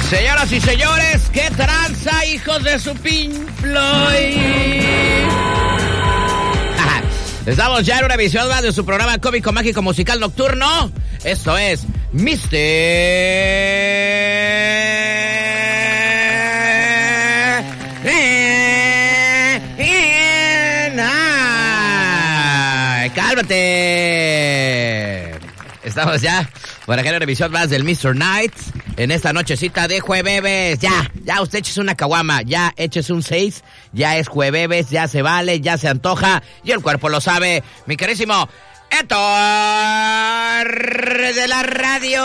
Señoras y señores, ¿qué tranza, hijos de su Pink Floyd? Estamos ya en una emisión más de su programa cómico, mágico, musical nocturno. Esto es ¡Cálmate! Estamos ya por acá en una emisión más del Mr. Night. En esta nochecita de jueves. Ya usted échese una caguama. Ya échese un 6. Ya es jueves. Ya se vale. Ya se antoja. Y el cuerpo lo sabe. Mi querísimo Héctor de la radio.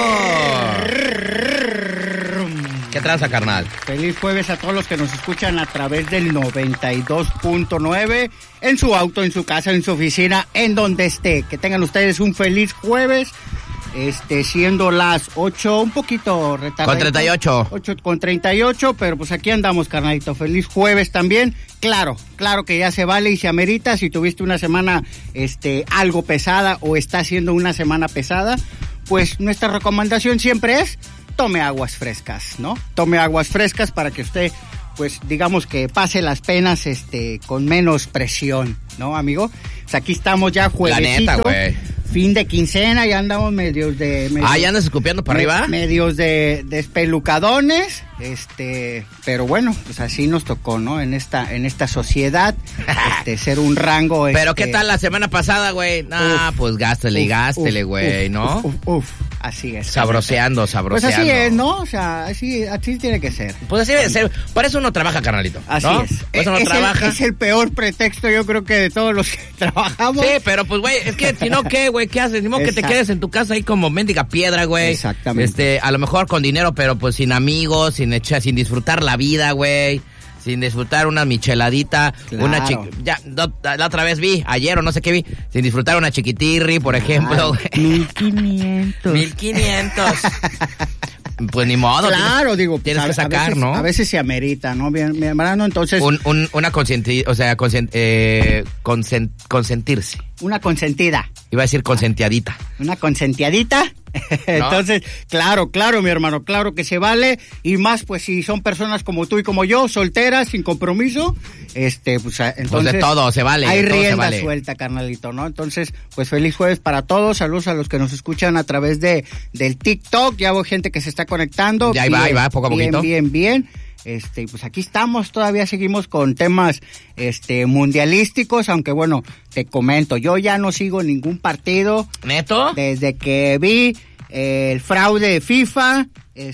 ¿Qué tranza, carnal? Feliz jueves a todos los que nos escuchan a través del 92.9, en su auto, en su casa, en su oficina, en donde esté. Que tengan ustedes un feliz jueves, siendo las 8, un poquito retardado. Con 38. 8:38, pero pues aquí andamos, carnalito. Feliz jueves también. Claro que ya se vale y se amerita. Si tuviste una semana, algo pesada o está siendo una semana pesada, pues nuestra recomendación siempre es: tome aguas frescas, ¿no? Tome aguas frescas para que usted, pues, digamos que pase las penas, con menos presión, ¿no, amigo? Pues aquí estamos ya juevesito. La neta, güey. Fin de quincena, ya andamos medios de... ¿ya andas escupiendo para arriba? Medios de espelucadones, pero bueno, pues así nos tocó, ¿no? En esta sociedad, ser un rango... Pero ¿qué tal la semana pasada, güey? Pues gástele, güey, ¿no? Así es. Sabroseando. Pues así es, ¿no? O sea, así tiene que ser. Pues así debe ser. Por eso uno trabaja, carnalito, así ¿no? es. Por eso uno trabaja. Es el peor pretexto, yo creo, que de todos los que trabajamos. Sí, pero pues, güey, es que si no, ¿qué, güey? ¿Qué haces? Ni modo que te quedes en tu casa ahí como mendiga piedra, güey. Exactamente. A lo mejor con dinero, pero pues sin amigos, sin disfrutar la vida, güey. Sin disfrutar una micheladita, claro. La otra vez vi, ayer o no sé qué vi, sin disfrutar una chiquitirri, por ejemplo, güey. 1500. Pues ni modo. Claro, tienes que sacar, veces, ¿no? A veces se amerita, ¿no? Bien, mi hermano, entonces... Una consentirse. Una consentida. Iba a decir consentiadita. Una consentiadita. Entonces, claro, mi hermano, claro que se vale, y más pues si son personas como tú y como yo, solteras, sin compromiso, pues entonces... Pues de todo se vale. Hay rienda suelta, carnalito, ¿no? Entonces, pues feliz jueves para todos, saludos a los que nos escuchan a través del TikTok, ya veo gente que se está conectando. Ya ahí va, poco a poquito. Bien. Pues aquí estamos, todavía seguimos con temas, mundialísticos, aunque bueno, te comento, yo ya no sigo ningún partido. ¿Neto? Desde que vi el fraude de FIFA,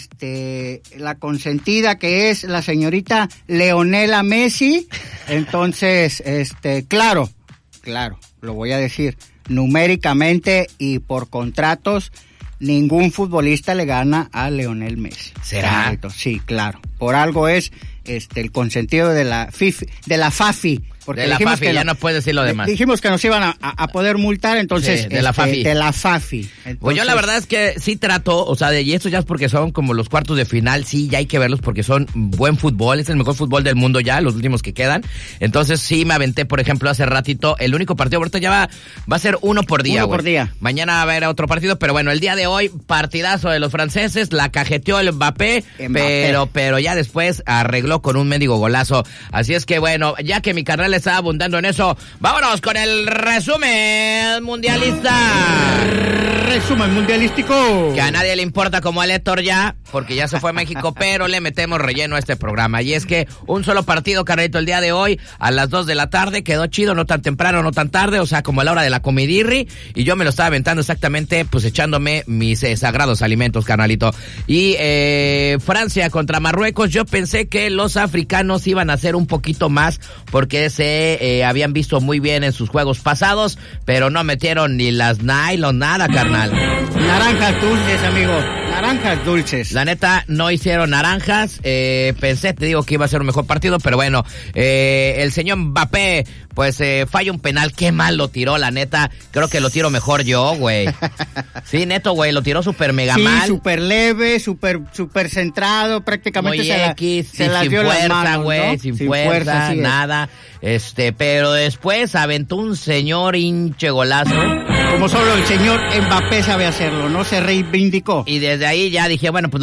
la consentida que es la señorita Leonela Messi, entonces, claro, lo voy a decir, numéricamente y por contratos, ningún futbolista le gana a Lionel Messi. ¿Será? Sí, claro. Por algo es el consentido de la FAFI. Porque de la FAFI, ya no puedes decir lo demás. Dijimos que nos iban a poder multar, entonces... Sí, de la FAFI. De la FAFI. Entonces, pues yo la verdad es que sí trato, o sea, y esto ya es porque son como los cuartos de final, sí, ya hay que verlos porque son buen fútbol, es el mejor fútbol del mundo ya, los últimos que quedan. Entonces sí me aventé, por ejemplo, hace ratito, el único partido, ahorita ya va a ser uno por día, güey. Por día. Mañana va a haber otro partido, pero bueno, el día de hoy, partidazo de los franceses, la cajeteó el Mbappé. Pero ya después arregló con un mendigo golazo. Así es que bueno, ya que mi carnal estaba abundando en eso, vámonos con el resumen mundialista. Resumen mundialístico. Que a nadie le importa como al Héctor ya, porque ya se fue a México, pero le metemos relleno a este programa. Y es que un solo partido, carnalito, el día de hoy, a las 2 de la tarde, quedó chido, no tan temprano, no tan tarde, o sea, como a la hora de la comidirri, y yo me lo estaba aventando exactamente, pues echándome mis sagrados alimentos, carnalito. Y Francia contra Marruecos, yo pensé que los africanos iban a hacer un poquito más, porque se habían visto muy bien en sus juegos pasados, pero no metieron ni las nylon, nada, carnal. Naranjas dulces, amigo. Naranjas dulces. La neta, no hicieron naranjas. Pensé, te digo, que iba a ser un mejor partido, pero bueno, el señor Mbappé, pues falla un penal. Qué mal lo tiró, la neta. Creo que lo tiro mejor yo, güey. Sí, neto, güey, lo tiró súper mega mal. Sí, súper leve, súper centrado, prácticamente se las dio las manos, güey, ¿no? Sin fuerza, nada. Pero después aventó un señor hinche golazo. Como solo el señor Mbappé sabe hacerlo, ¿no? Se reivindicó. Y desde ahí ya dije, bueno, pues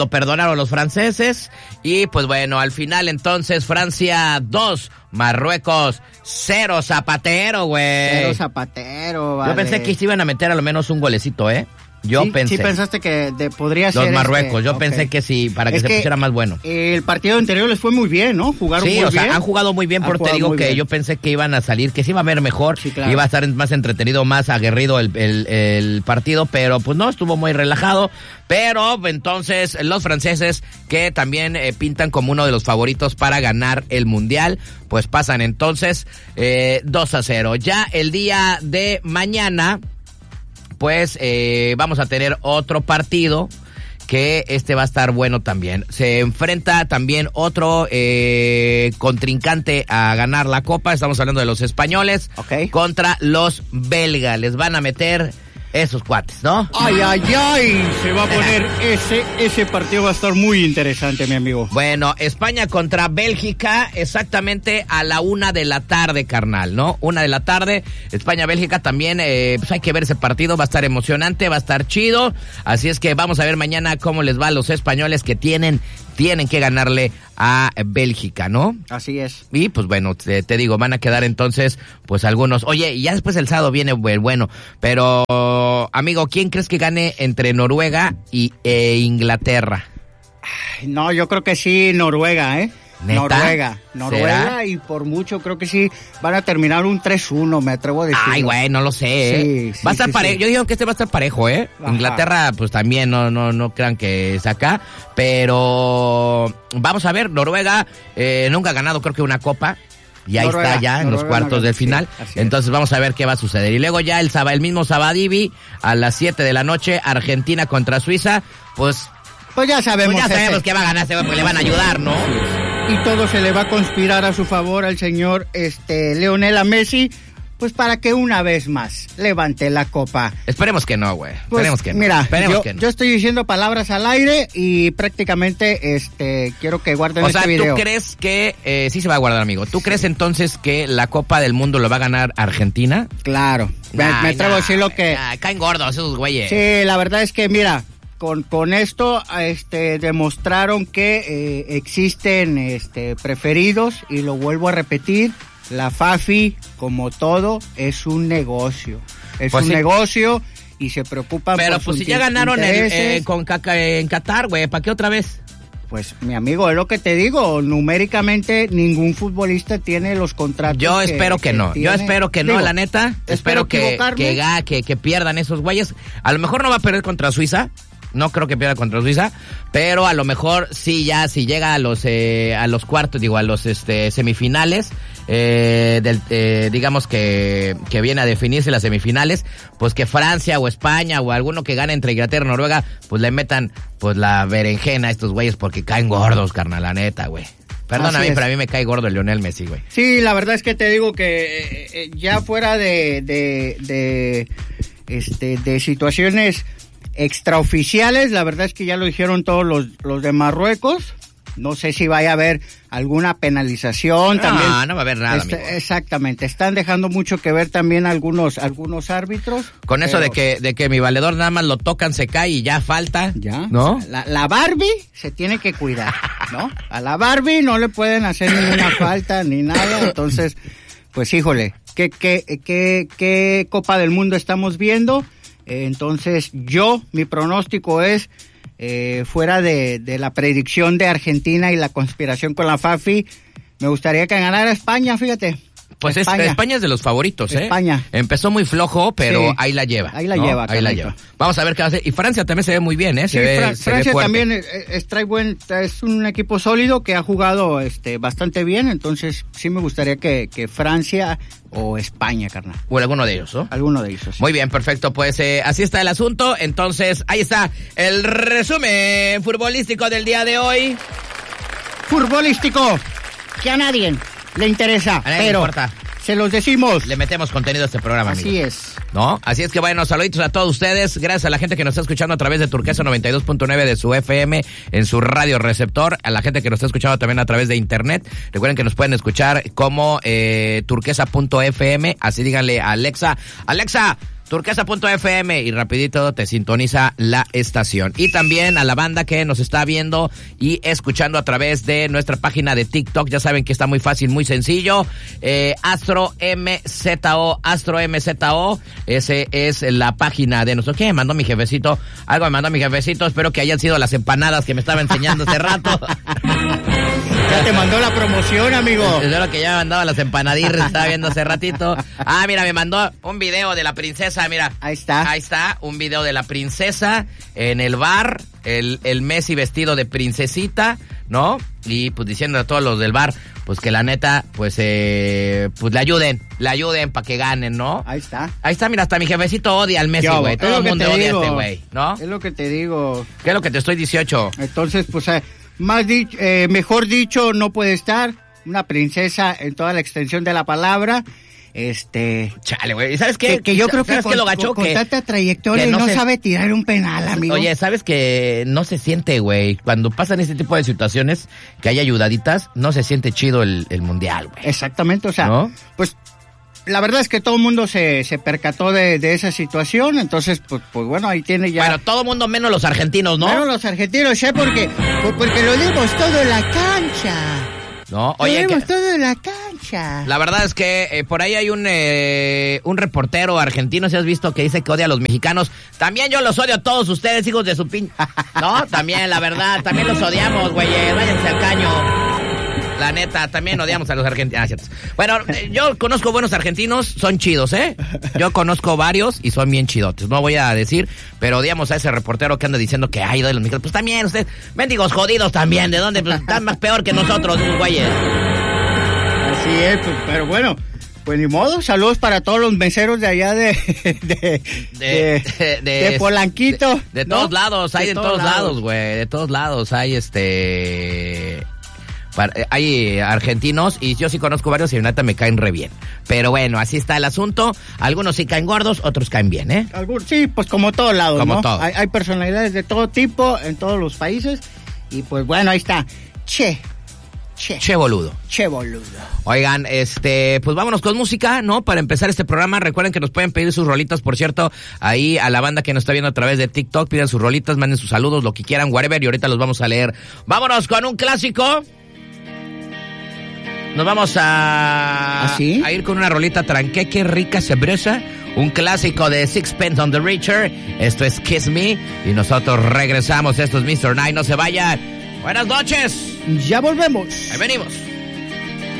lo perdonaron los franceses. Y pues bueno, al final entonces Francia 2, Marruecos 0, Zapatero, güey. 0 Zapatero, vale. Yo pensé que se iban a meter a lo menos un golecito, ¿eh? Yo pensé. Sí pensaste que podría ser los Marruecos, yo pensé que sí, para que se pusiera más bueno. El partido anterior les fue muy bien, ¿no? Jugaron muy bien. Sí, o sea, han jugado muy bien, pero te digo que yo pensé que iban a salir, que se iba a ver mejor, sí, claro. Iba a estar más entretenido, más aguerrido el partido, pero pues no, estuvo muy relajado. Pero entonces los franceses, que también pintan como uno de los favoritos para ganar el Mundial, pues pasan entonces 2-0. Ya el día de mañana, pues vamos a tener otro partido que va a estar bueno también. Se enfrenta también otro contrincante a ganar la Copa. Estamos hablando de los españoles, okay, contra los belgas. Les van a meter esos cuates, ¿no? ¡Ay, ay, ay! Se va a poner ese partido va a estar muy interesante, mi amigo. Bueno, España contra Bélgica, exactamente a la 1 de la tarde, carnal, ¿no? 1 de la tarde, España-Bélgica también, pues hay que ver ese partido, va a estar emocionante, va a estar chido, así es que vamos a ver mañana cómo les va a los españoles que tienen que ganarle a Bélgica, ¿no? Así es. Y pues bueno, te digo, van a quedar entonces pues algunos. Oye, y ya después el sábado viene bueno, pero amigo, ¿quién crees que gane entre Noruega e Inglaterra? Ay, no, yo creo que sí, Noruega, ¿eh? ¿Neta? Noruega, ¿será? Y por mucho creo que sí van a terminar un 3-1, me atrevo a decir. Ay, güey, no lo sé, ¿eh? Sí, va a estar parejo. Sí. Yo digo que va a estar parejo, ¿eh? Ajá. Inglaterra, pues también no crean que es acá, pero vamos a ver. Noruega nunca ha ganado, creo que una copa. Y ahí Noruega, está ya en los cuartos del final. Sí, entonces vamos a ver qué va a suceder. Y luego ya el mismo Sabadivi a las 7 de la noche, Argentina contra Suiza, pues ya sabemos. Pues ya sabemos que va a ganar, porque le van a ayudar, ¿no? Y todo se le va a conspirar a su favor al señor Lionel Messi, pues para que una vez más levante la copa. Esperemos que no, güey. Pues, esperemos que no. Mira, esperemos que no. Yo estoy diciendo palabras al aire y prácticamente quiero que guarden este video. O sea, ¿tú crees que sí se va a guardar, amigo? ¿Tú crees entonces que la Copa del Mundo lo va a ganar Argentina? Claro. Me atrevo a decir lo que... caen gordos esos güeyes. Sí, la verdad es que, mira, con esto demostraron que existen preferidos, y lo vuelvo a repetir. La FAFI, como todo, es un negocio. Es pues un negocio y se preocupan pero por pues si ya ganaron en Qatar, güey, ¿para qué otra vez? Pues, mi amigo, es lo que te digo. Numéricamente, ningún futbolista tiene los contratos. Yo espero que no. Yo espero que no, la neta. Espero que pierdan esos güeyes. A lo mejor no va a perder contra Suiza. No creo que pierda contra Suiza, pero a lo mejor sí, ya si llega a los cuartos, a los semifinales, digamos que viene a definirse las semifinales, pues que Francia o España o alguno que gane entre Inglaterra y Noruega, pues le metan pues la berenjena a estos güeyes porque caen gordos, carnal, la neta, güey. Perdóname, pero a mí me cae gordo el Lionel Messi, güey. Sí, la verdad es que te digo que ya fuera de situaciones extraoficiales, la verdad es que ya lo dijeron todos los de Marruecos. No sé si vaya a haber alguna penalización. También no va a haber nada, amigo. Exactamente, están dejando mucho que ver también algunos árbitros. Con eso de que mi valedor nada más lo tocan, se cae y ya falta. Ya, ¿no? O sea, la Barbie se tiene que cuidar, ¿no? A la Barbie no le pueden hacer ninguna falta ni nada, entonces, pues híjole, ¿qué Copa del Mundo estamos viendo? Entonces mi pronóstico es, fuera de la predicción de Argentina y la conspiración con la FAFI, me gustaría que ganara España, fíjate. Pues España es de los favoritos, ¿eh? España. Empezó muy flojo, pero sí, ahí la lleva. Ahí la lleva. Vamos a ver qué hace. Y Francia también se ve muy bien, ¿eh? Sí, Francia también es un equipo sólido que ha jugado bastante bien, entonces sí me gustaría que Francia o España, carnal. O alguno de ellos, ¿no? Alguno de ellos. Sí. Muy bien, perfecto. Pues así está el asunto. Entonces, ahí está el resumen futbolístico del día de hoy. Futbolístico, que a nadie le interesa, pero importa. Se los decimos. Le metemos contenido a este programa, así amigo. Es. ¿No? Así es que bueno, saluditos a todos ustedes. Gracias a la gente que nos está escuchando a través de Turquesa 92.9 de su FM en su radio receptor. A la gente que nos está escuchando también a través de internet. Recuerden que nos pueden escuchar como turquesa.fm. Así díganle a Alexa, Turquesa.fm y rapidito te sintoniza la estación. Y también a la banda que nos está viendo y escuchando a través de nuestra página de TikTok, ya saben que está muy fácil, muy sencillo. Astro MZO, ese es la página de nosotros. ¿Qué me mandó mi jefecito? Algo me mandó mi jefecito, espero que hayan sido las empanadas que me estaba enseñando hace rato. Ya te mandó la promoción, amigo. Espero que ya me mandaba las empanadillas, estaba viendo hace ratito. Ah, mira, me mandó un video de la princesa, mira. Ahí está. Ahí está, un video de la princesa en el bar, el Messi vestido de princesita, ¿no? Y pues diciendo a todos los del bar, pues que la neta, pues le ayuden para que ganen, ¿no? Ahí está. Ahí está, mira, hasta mi jefecito odia al Messi, güey. Todo el mundo odia a este güey, ¿no? Es lo que te digo. ¿Qué es lo que te estoy 18? Entonces, pues, mejor dicho, no puede estar una princesa en toda la extensión de la palabra. Chale, güey. ¿Sabes qué? Que yo creo que con, lo gacho con tanta trayectoria y no sabe tirar un penal, amigo. Oye, ¿sabes que no se siente, güey? Cuando pasan este tipo de situaciones, que hay ayudaditas, no se siente chido el mundial, güey. Exactamente, o sea, ¿no? Pues la verdad es que todo el mundo se percató de esa situación, entonces, pues bueno, ahí tiene ya... Bueno, todo el mundo menos los argentinos, ¿no? Menos los argentinos, porque lo dimos todo en la cancha. No, oye, lo dimos todo en la cancha. La verdad es que por ahí hay un reportero argentino, si has visto, que dice que odia a los mexicanos. También yo los odio a todos ustedes, hijos de su pin... No, también, la verdad, también los odiamos, güey, váyanse al caño. La neta, también odiamos a los argentinos. Bueno, yo conozco buenos argentinos, son chidos, ¿eh? Yo conozco varios y son bien chidotes. No voy a decir, pero odiamos a ese reportero que anda diciendo que hay de los mexicanos. Pues también, ustedes, mendigos jodidos también. ¿De dónde? Pues están más peor que nosotros, güeyes. Así es, pues, pero bueno. Pues ni modo, saludos para todos los meseros de allá de Polanquito. De todos lados, hay de todos lados, güey. De todos lados hay hay argentinos y yo sí conozco varios y neta me caen re bien. Pero bueno, así está el asunto. Algunos sí caen gordos, otros caen bien, ¿eh? Sí, pues como todos lados, como ¿no? Todo. Hay personalidades de todo tipo en todos los países y pues bueno, ahí está. Che boludo. Oigan, pues vámonos con música, ¿no? Para empezar este programa, recuerden que nos pueden pedir sus rolitas, por cierto, ahí a la banda que nos está viendo a través de TikTok, pidan sus rolitas, manden sus saludos, lo que quieran, whatever, y ahorita los vamos a leer. Vámonos con un clásico. Nos vamos a ir con una rolita tranqueque, rica, sabrosa, un clásico de Sixpence on the Richer. Esto es Kiss Me y nosotros regresamos. Esto es Mr. Night, no se vayan. Buenas noches. Ya volvemos. Ahí venimos.